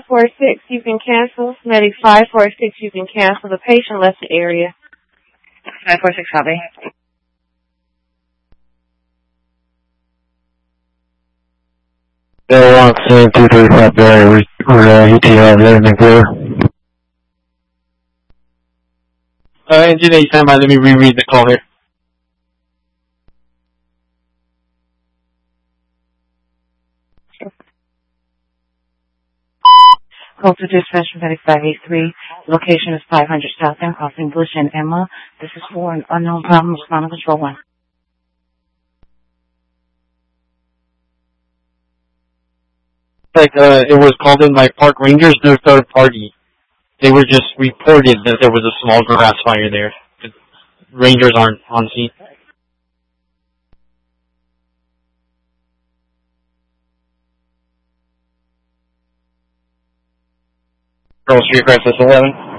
546, you can cancel. Medic 546, you can cancel. The patient left the area. 546, copy. Air 1, 235 Barry, we're ETR, everything clear? Engine 8, stand by, let me reread the call here. Call to dispatch medic 583. Location is 500 South End, crossing Bush and Emma. This is for an unknown problem. Respond to control 1. It was called in by park rangers, no third party. They were just reported that there was a small grass fire there. The rangers aren't on scene. Pearl Street, Crisis 11.